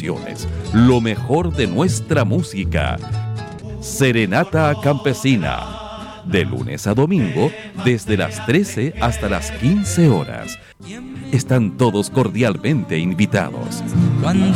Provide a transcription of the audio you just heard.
canciones, lo mejor de nuestra música. Serenata Campesina, de lunes a domingo, desde las 13 hasta las 15 horas. Están todos cordialmente invitados.